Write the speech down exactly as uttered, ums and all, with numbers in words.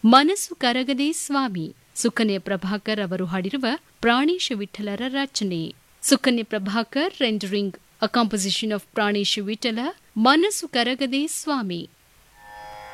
ಮನಸ್ಸು ಕರಗದೆ ಸ್ವಾಮಿ ಸುಕನ್ಯಾ ಪ್ರಭಾಕರ್ ಅವರು ಹಾಡಿರುವ ಪ್ರಾಣೇಶ ವಿಠಲರ ರಚನೆ. Sukanya Prabhakar rendering a composition of Pranesh Vittala ಮನಸ್ಸು ಕರಗದೆ ಸ್ವಾಮಿ.